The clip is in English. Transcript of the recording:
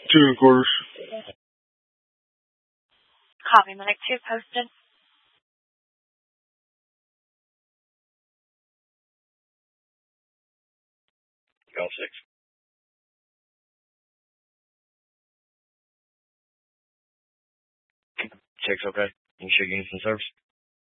2 and 1/4. Copy, Medic 2 posted. Golf 6. Check's okay. You can show units in service.